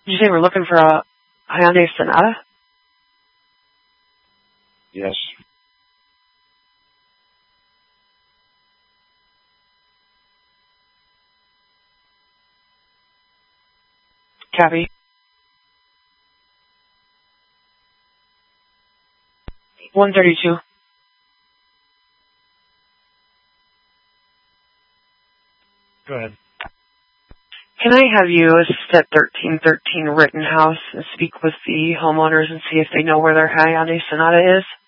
Did you say we're looking for a Hyundai Sonata? Yes. Copy. $132. Go ahead. Can I have you assist at 1313 Rittenhouse and speak with the homeowners and see if they know where their Hyundai Sonata is?